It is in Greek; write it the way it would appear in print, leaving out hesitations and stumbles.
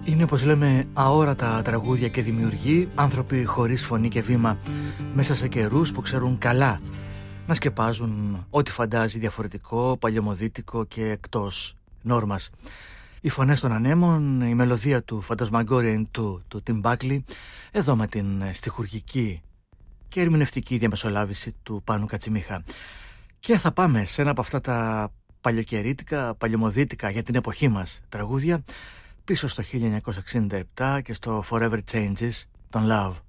Είναι, όπως λέμε, αόρατα τραγούδια και δημιουργοί, άνθρωποι χωρίς φωνή και βήμα, μέσα σε καιρούς που ξέρουν καλά να σκεπάζουν ό,τι φαντάζει διαφορετικό, παλιωμοδίτικο και εκτός νόρμας. Οι φωνές των ανέμων, η μελωδία του Phantasmagoria του Tim Buckley, εδώ με την στιχουργική και ερμηνευτική διαμεσολάβηση του Πάνου Κατσιμίχα. Και θα πάμε σε ένα από αυτά τα παλιοκαιρίτικα, παλιωμοδίτικα για την εποχή μας τραγούδια, πίσω στο 1967 και στο Forever Changes, τον Love.